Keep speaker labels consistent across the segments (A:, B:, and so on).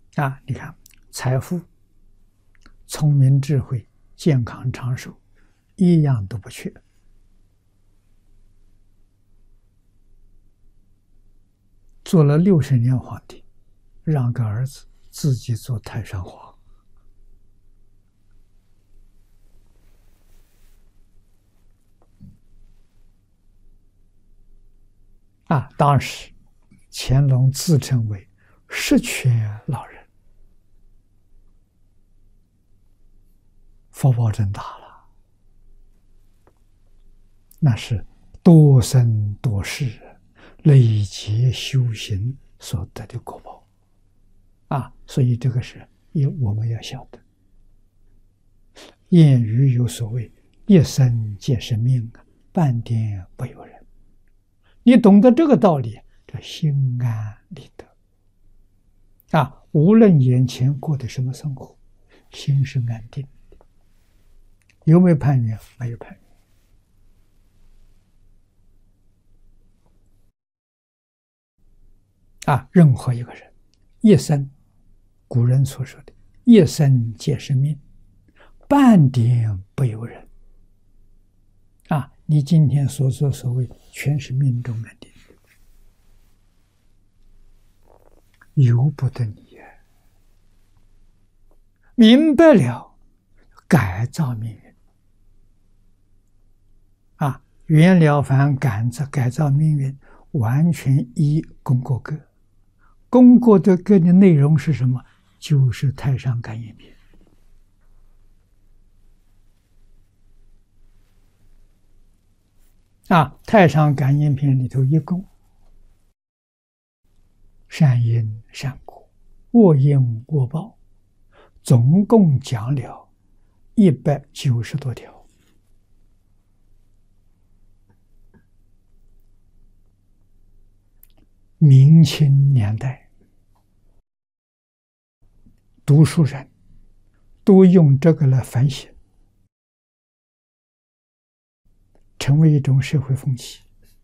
A: 你看，财富、聪明、智慧、健康、长寿，一样都不缺。做了60年皇帝，让个儿子自己做太上皇。当时乾隆自称为十全老人，福报真大了，那是多生多世累劫修行所得的果报所以这个是我们要晓得。谚语有所谓“一生皆是命，半点不由人”。你懂得这个道理，这心安理得无论眼前过的什么生活，心是安定的。有没有攀缘？没有攀缘任何一个人一生，古人所说的一生皆是命，半点不由人你今天所作所为全是命中安定，由不得你明白了，改造命运袁了凡改造命运，完全依功过格。功过的格的内容是什么？就是太上感应篇太上感应篇里头一共善因善果，恶因恶报，总共讲了190多条。明清年代，读书人都用这个来反省，成为一种社会风气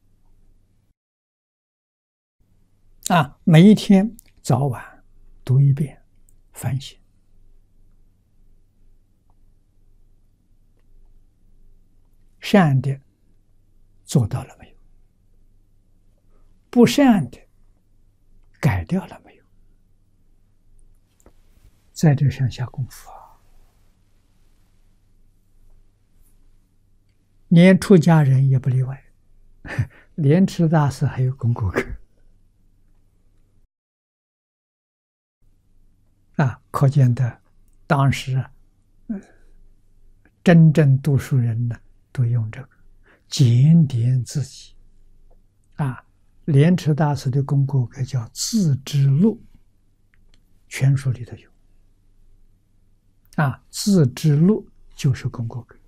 A: 每一天早晚读一遍，反省。善的做到了没有？不善的改掉了没有？在这上下功夫连出家人也不例外，莲池大师还有功过格可见的当时真正读书人呢，都用这个检点自己莲池大师的功过格叫自知录，全书里头有自知录就是功过格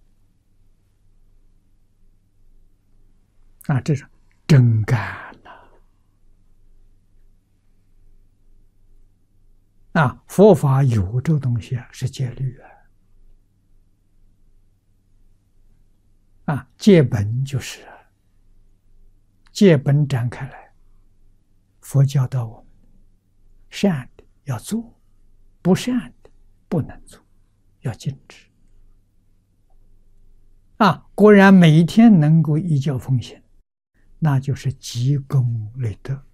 A: 这是真干佛法有这个东西是戒律戒本就是戒本展开来，佛教导我们善的要做，不善的不能做，要禁止果然每一天能够依教奉行，那就是积功累德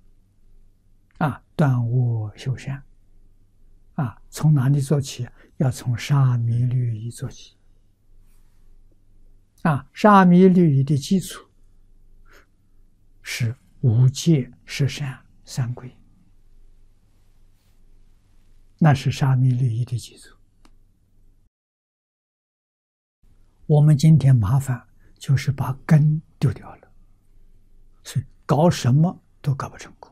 A: 断恶修善从哪里做起？要从沙弥律仪做起沙弥律仪的基础是五戒十善三规，那是沙弥律仪的基础。我们今天麻烦就是把根丢掉了，所以搞什么都搞不成功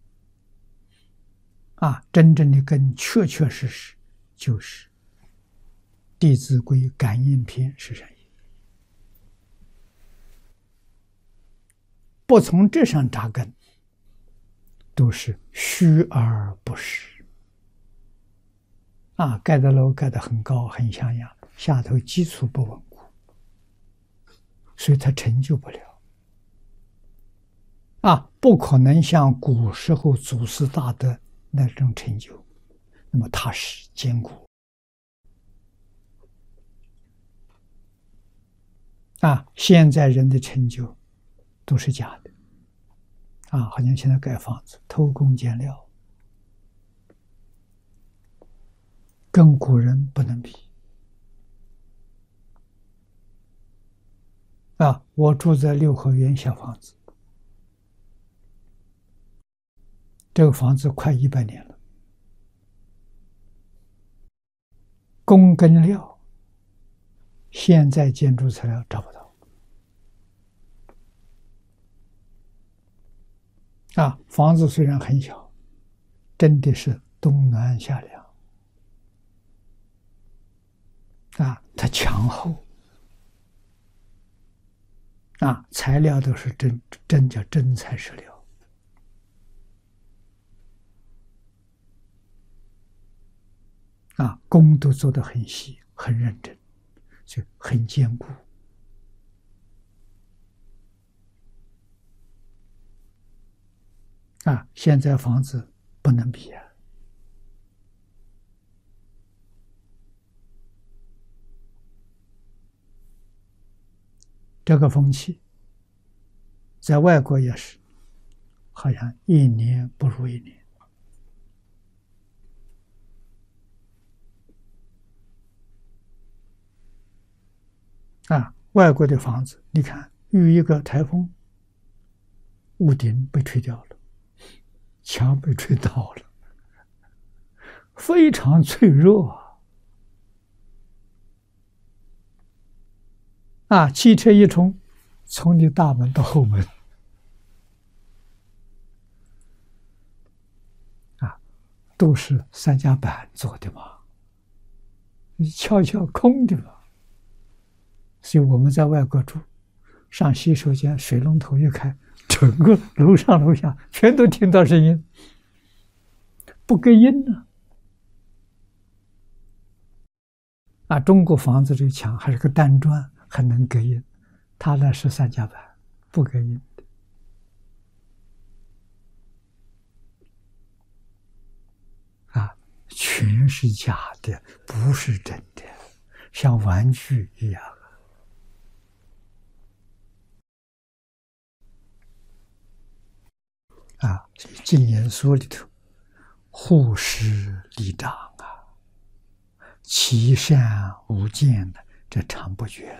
A: 真正的根确确实实就是《弟子规》感应篇是善业，不从这上扎根，都是虚而不实盖的楼盖得很高很像样，下头基础不稳固，所以它成就不了不可能像古时候祖师大德那种成就， 那么踏实坚固。现在人的成就都是假的，好像现在盖房子偷工减料，跟古人不能比。我住在六合园小房子，这个房子快100年了，工跟料，现在建筑材料找不到。房子虽然很小，真的是冬暖夏凉。它墙厚。材料都是真叫真材实料。工都做得很细，很认真，就很坚固。现在房子不能比啊。这个风气在外国也是，好像一年不如一年。外国的房子，你看遇一个台风，屋顶被吹掉了，墙被吹倒了，非常脆弱。汽车一冲，从你大门到后门，都是3夹板做的嘛，你敲敲空的嘛。所以我们在外国住，上洗手间水龙头一开，整个楼上楼下全都听到声音，不隔音呢。中国房子这个墙还是个单砖，还能隔音，它那是3夹板，不隔音的。全是假的，不是真的，像玩具一样。净言书里头，护师立长其善无间的，这常不绝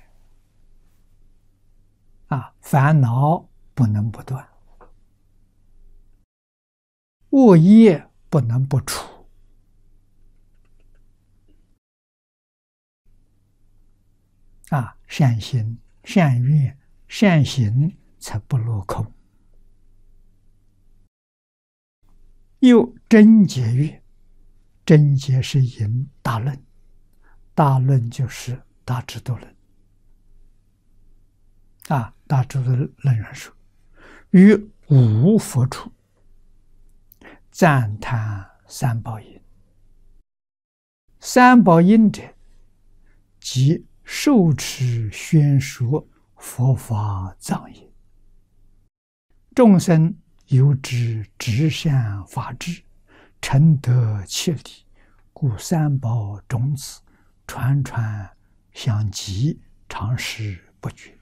A: 了。烦恼不能不断，恶业不能不除。善心、善愿、善行才不落空。又真解乐，真解是引大论，大论就是大智度论。大智度论上说，于无佛处赞叹三宝音。三宝音者，即受持宣说佛法藏音。众生由之直善法智，诚得切理，故三宝种子传传相继，常时不绝。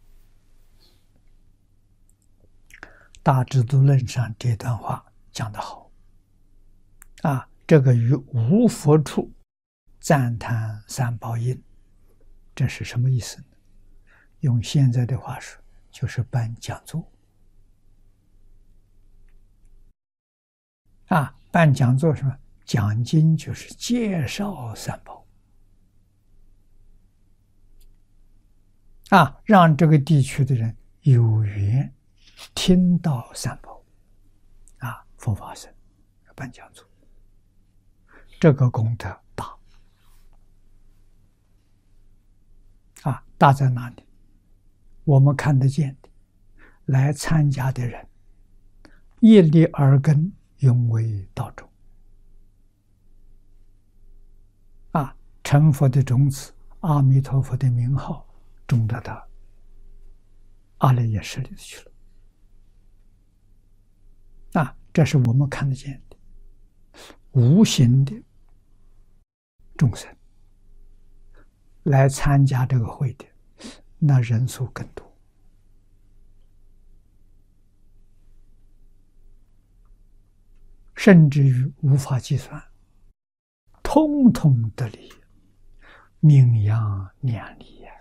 A: 大智度论上这段话讲得好。这个于无佛处赞叹三宝音，这是什么意思呢？用现在的话说，就是办讲座。办讲座什么？讲经就是介绍三宝。让这个地区的人有缘听到三宝。佛法僧办讲座，这个功德大。大在哪里？我们看得见的，来参加的人一粒耳根永为道种。成佛的种子，阿弥陀佛的名号种到他阿赖耶识里去了。这是我们看得见的。 无形的众生来参加这个会的，那人数更多。甚至于无法计算，通通得利，名扬两利呀！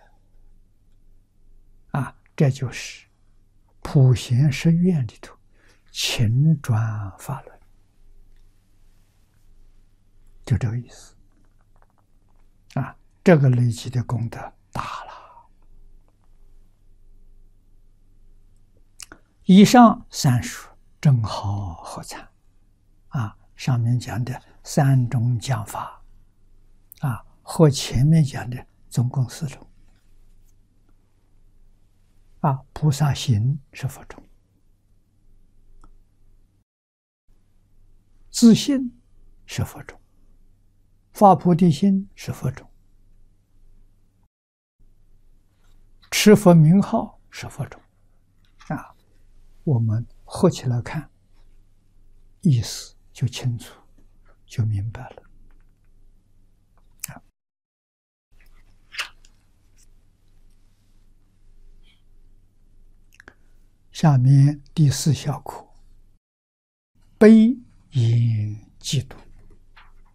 A: 这就是普贤十愿里头勤转法轮，就这个意思。这个累积的功德大了。以上三数正好合参。上面讲的3种讲法，和前面讲的总共4种。菩萨行是佛种，自信是佛种，发菩提心是佛种，持佛名号是佛种。我们合起来看，意思就清楚，就明白了。下面第4小课，悲言嫉妒。